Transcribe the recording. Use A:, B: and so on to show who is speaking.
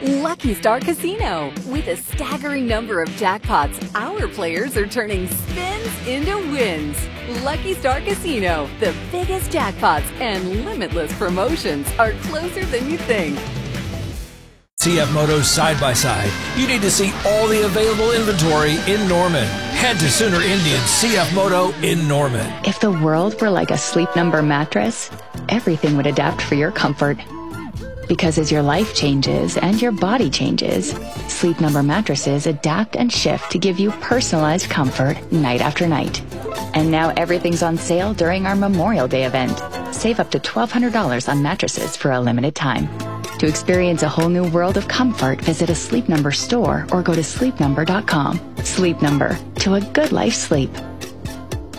A: Lucky Star Casino. With a staggering number of jackpots, our players are turning spins into wins. Lucky Star Casino. The biggest jackpots and limitless promotions are closer than you think.
B: CF Moto's side-by-side. You need to see all the available inventory in Norman. Head to Sooner Indian CF Moto in Norman.
C: If the world were like a Sleep Number mattress, everything would adapt for your comfort. Because as your life changes and your body changes, Sleep Number mattresses adapt and shift to give you personalized comfort night after night. And now everything's on sale during our Memorial Day event. Save up to $1,200 on mattresses for a limited time. To experience a whole new world of comfort, visit a Sleep Number store or go to sleepnumber.com. Sleep Number, to a good life sleep.